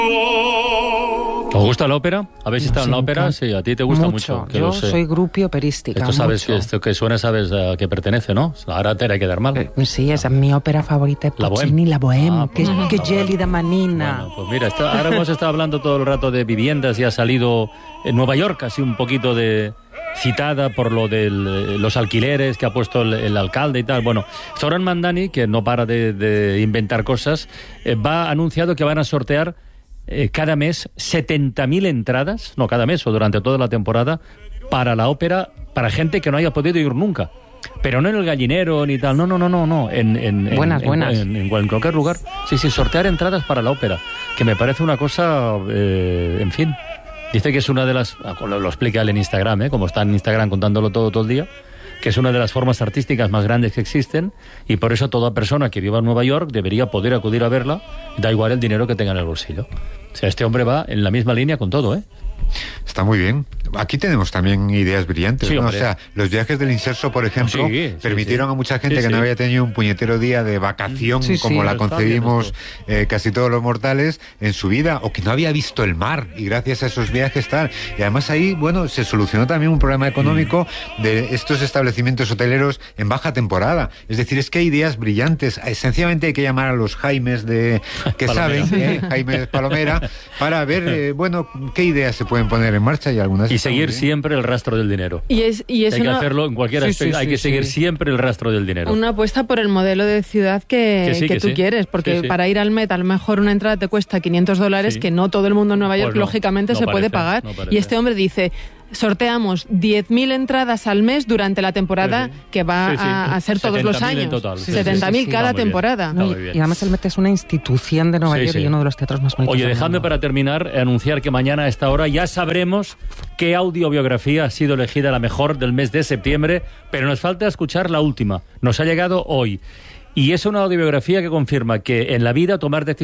¿Os gusta la ópera? ¿Habéis estado en la ópera? Sí, a ti te gusta mucho. Yo lo sé. soy grupi operística. Esto sabes que esto que suena, sabes a qué pertenece, ¿no? Ahora te hay que dar mal. Sí, esa es mi ópera favorita de Puccini, la Bohème. Que gélida manina. Bueno, pues mira, ahora hemos estado hablando todo el rato de viviendas y ha salido en Nueva York, así un poquito de citada por lo de los alquileres que ha puesto el alcalde y tal. Bueno, Zoran Mandani, que no para de inventar cosas, ha anunciado que van a sortear cada mes 70.000 entradas, no cada mes o durante toda la temporada, para la ópera, para gente que no haya podido ir nunca. Pero no en el Gallinero ni tal, no. En cualquier lugar. Sí, sortear entradas para la ópera, que me parece una cosa, en fin. Dice que es una de las, lo explica él en Instagram, como está en Instagram contándolo todo el día, que es una de las formas artísticas más grandes que existen, y por eso toda persona que viva en Nueva York debería poder acudir a verla, da igual el dinero que tenga en el bolsillo. O sea, este hombre va en la misma línea con todo, ¿eh? Está muy bien. Aquí tenemos también ideas brillantes, sí, ¿no? O sea, los viajes del Inserso, por ejemplo, permitieron a mucha gente que no había tenido un puñetero día de vacación como la concebimos casi todos los mortales en su vida, o que no había visto el mar, y gracias a esos viajes tal. Y además ahí, bueno, se solucionó también un problema económico de estos establecimientos hoteleros en baja temporada. Es decir, es que hay ideas brillantes. Sencillamente hay que llamar a los Jaimes que saben, Jaime Palomera, para ver, bueno, qué ideas se pueden poner en marcha, y algunas. Y seguir siempre el rastro del dinero. Y es hay que hacerlo en cualquier aspecto, hay que seguir siempre el rastro del dinero. Una apuesta por el modelo de ciudad que tú quieres, porque para ir al Met a lo mejor una entrada te cuesta $500, que no todo el mundo en Nueva York lógicamente se puede pagar. Y este hombre dice: sorteamos 10.000 entradas al mes durante la temporada que va a ser todos los años. 70.000 cada temporada. Y además el Met es una institución de Nueva York y uno de los teatros más bonitos. Oye, dejadme para terminar anunciar que mañana a esta hora ya sabremos qué audiobiografía ha sido elegida la mejor del mes de septiembre, pero nos falta escuchar la última. Nos ha llegado hoy. Y es una audiobiografía que confirma que en la vida tomar decisiones